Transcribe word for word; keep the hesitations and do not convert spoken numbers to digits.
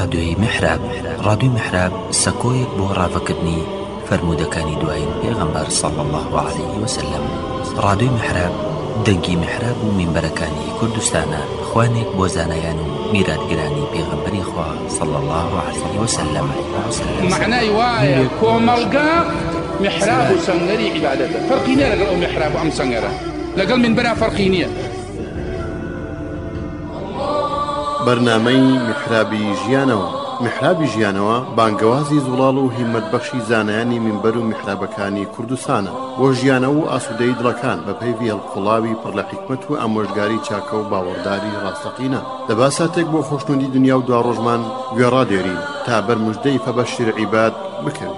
ڕادیۆی میحراب. ڕادیۆی میحراب سەکۆیەک بۆ ڕاوەکردنی فەرموودەکانی دوایین پێغەمبەر صلی الله علیه وسلم. ڕادیۆی میحراب دەنگی میحراب و مینبەرەکانی کوردستانە، خوانێک بۆ زانایان و میراتگرانی پێغەمبەری خوا صلی الله علیه وسلم. معنای وایە کۆمەڵگا میحراب و سەنگەری عیبادەتە، فەرقی نییە لەگەڵ ئەو میحراب و ئەم سەنگەرە، لەگەڵ مینبەرە فەرقی نییە. بەرنامەی میحرابی ژیانەوە. میحرابی ژیانەوە بانگەوازی زوڵاڵ و هیمەتبەخشی زانایانی مینبەر و میحرابەکانی کوردستانە بۆ ژیانەوە و ئاسوودەی دڵەکان بە پەیوی هەڵقوڵاوی پڕ لە حیکمەت و ئامۆژگاری چاکە و باوەڕداری ڕاستەقینە. دەبا ساتێک بۆ خۆشنودی دنیا و دوا ڕۆژمان گوێڕادێرین تا بەرموژدەی فەبەشیر عیباد بکەوین.